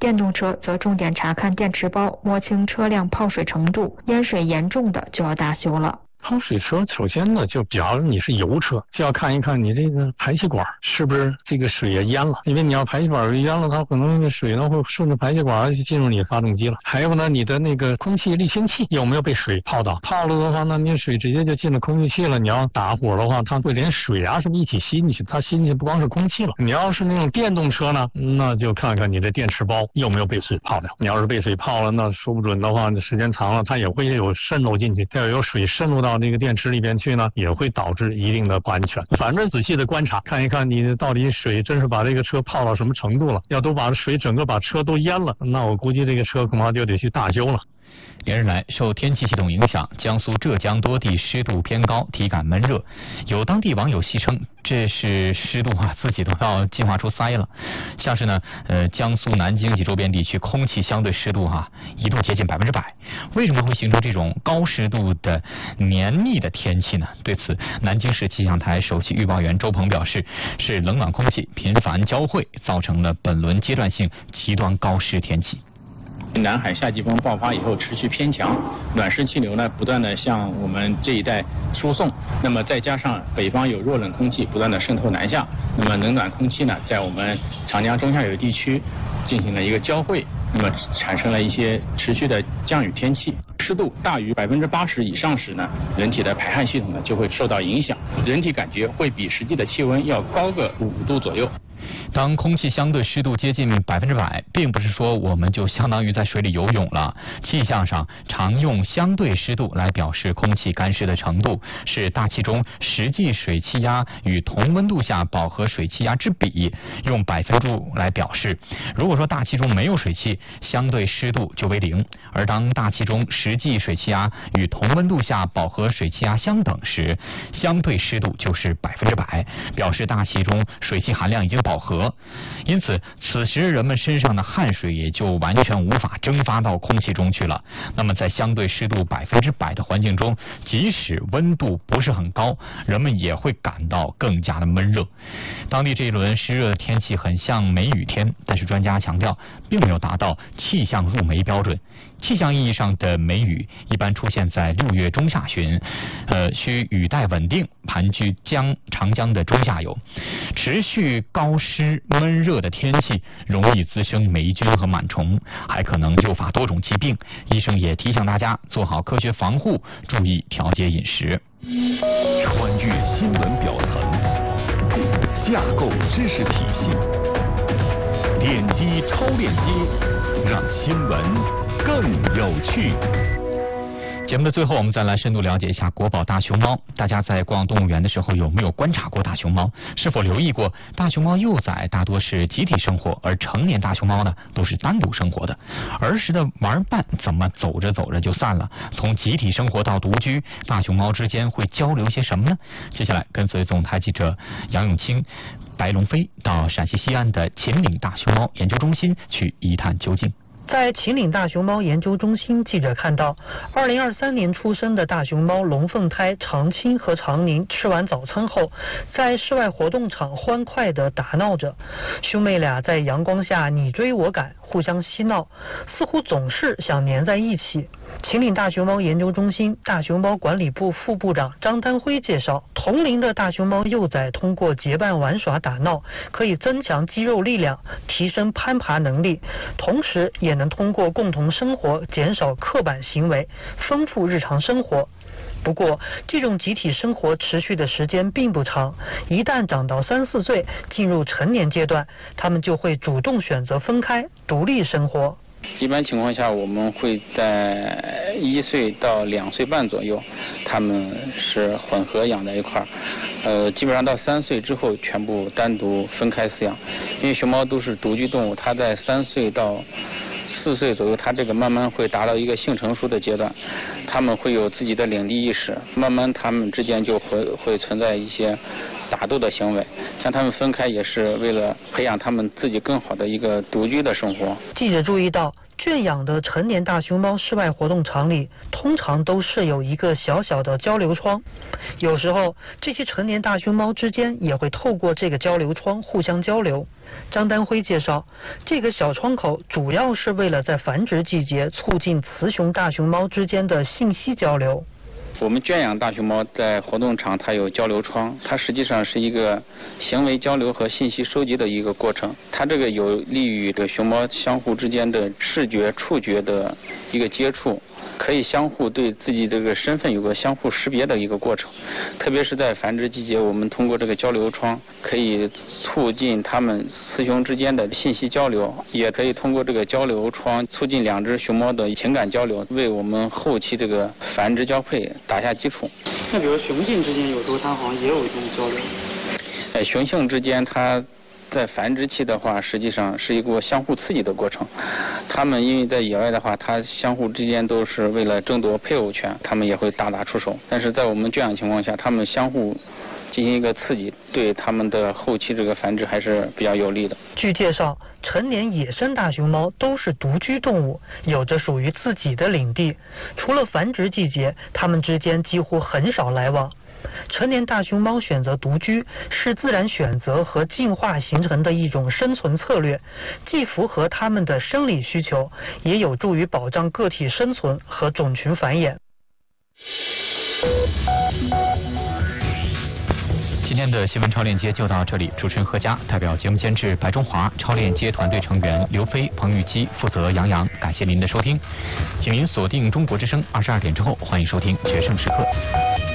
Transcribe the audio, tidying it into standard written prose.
电动车则重点查看电池包，摸清车辆泡水程度，淹水严重的就要大修了。 泡水车首先呢，就比如你是油车，就要看一看你这个排气管是不是这个水也淹了，因为你要排气管淹了，它可能那个水呢会顺着排气管就进入你的发动机了。还有呢，你的那个空气滤清器有没有被水泡到？泡了的话呢，你水直接就进了空气器了。你要打火的话，它会连水啊什么一起吸进去，它吸进去不光是空气了。你要是那种电动车呢，那就看看你的电池包有没有被水泡掉。你要是被水泡了，那说不准的话，时间长了它也会有渗漏进去，要有水渗入到那个电池里边去呢，也会导致一定的不安全。反正仔细的观察，看一看你到底水真是把这个车泡到什么程度了。要都把水整个把车都淹了，那我估计这个车恐怕就得去大修了。 连日来，受天气系统影响，江苏、浙江多地湿度偏高，体感闷热。有当地网友戏称，这是湿度自己都要进化出腮了。像是呢，江苏南京及周边地区空气相对湿度一度接近100%。为什么会形成这种高湿度的黏腻的天气呢？对此，南京市气象台首席预报员周鹏表示，是冷暖空气频繁交汇，造成了本轮阶段性极端高湿天气。 南海夏季风爆发以后持续偏强，暖湿气流呢不断的向我们这一带输送，那么再加上北方有弱冷空气不断的渗透南下，那么冷暖空气呢在我们长江中下游地区进行了一个交汇，那么产生了一些持续的降雨天气。湿度大于80%以上时呢，人体的排汗系统呢就会受到影响，人体感觉会比实际的气温要高个5度左右。 当空气相对湿度接近100%，并不是说我们就相当于在水里游泳了。气象上常用相对湿度来表示空气干湿的程度，是大气中实际水气压与同温度下饱和水气压之比，用百分度来表示。如果说大气中没有水汽，相对湿度就为0；而当大气中实际水气压与同温度下饱和水气压相等时，相对湿度就是100%，表示大气中水汽含量已经饱和。因此此时人们身上的汗水也就完全无法蒸发到空气中去了。那么在相对湿度100%的环境中，即使温度不是很高，人们也会感到更加的闷热。当地这一轮湿热的天气很像梅雨天，但是专家强调并没有达到气象入梅标准。气象意义上的梅雨一般出现在6月中下旬，需雨带稳定，盘踞长江的中下游。持续高湿闷热的天气容易滋生霉菌和螨虫，还可能诱发多种疾病。医生也提醒大家做好科学防护，注意调节饮食。 穿越新闻表层，架构知识体系，点击超链接，让新闻更有趣。 节目的最后，我们再来深度了解一下国宝大熊猫。大家在逛动物园的时候有没有观察过大熊猫？是否留意过大熊猫幼崽大多是集体生活，而成年大熊猫呢都是单独生活的？儿时的玩伴怎么走着走着就散了？从集体生活到独居，大熊猫之间会交流些什么呢？接下来跟随总台记者杨永清、白龙飞到陕西西安的秦岭大熊猫研究中心去一探究竟。 在秦岭大熊猫研究中心，记者看到2023年出生的大熊猫龙凤胎长青和长宁吃完早餐后，在室外活动场欢快地打闹着。兄妹俩在阳光下你追我赶，互相嬉闹，似乎总是想黏在一起。秦岭大熊猫研究中心大熊猫管理部副部长张丹辉介绍，同龄的大熊猫幼崽通过结伴玩耍打闹，可以增强肌肉力量，提升攀爬能力，同时也能通过共同生活减少刻板行为，丰富日常生活。不过这种集体生活持续的时间并不长，一旦长到3、4岁，进入成年阶段，他们就会主动选择分开独立生活。 一般情况下，我们会在1岁到2岁半左右，他们是混合养在一块儿。基本上到3岁之后，全部单独分开饲养。因为熊猫都是独居动物，它在3岁到4岁左右，它这个慢慢会达到一个性成熟的阶段，它们会有自己的领地意识，慢慢它们之间就会存在一些打斗的行为，将它们分开也是为了培养它们自己更好的一个独居的生活。 记者注意到，圈养的成年大熊猫室外活动场里通常都设有一个小小的交流窗，有时候这些成年大熊猫之间也会透过这个交流窗互相交流。张丹辉介绍，这个小窗口主要是为了在繁殖季节促进雌雄大熊猫之间的信息交流。 我们圈养大熊猫在活动场它有交流窗，它实际上是一个行为交流和信息收集的一个过程，它这个有利于的熊猫相互之间的视觉触觉的一个接触，可以相互对自己这个身份有个相互识别的一个过程。特别是在繁殖季节，我们通过这个交流窗可以促进它们雌雄之间的信息交流，也可以通过这个交流窗促进两只熊猫的情感交流，为我们后期这个繁殖交配打下基础。 那比如雄性之间有时候它好像也有一种交流。 雄性之间它在繁殖期的话，实际上是一个相互刺激的过程。它们因为在野外的话，它相互之间都是为了争夺配偶权，它们也会大打出手。但是在我们圈养情况下，它们相互进行一个刺激，对它们的后期这个繁殖还是比较有利的。 据介绍，成年野生大熊猫都是独居动物，有着属于自己的领地。除了繁殖季节，它们之间几乎很少来往。成年大熊猫选择独居是自然选择和进化形成的一种生存策略，既符合它们的生理需求，也有助于保障个体生存和种群繁衍。 今天的新闻超链接就到这里，主持人何佳，代表节目监制白中华，超链接团队成员刘飞、彭玉基，负责杨洋，感谢您的收听，请您锁定中国之声，22点之后欢迎收听《决胜时刻》。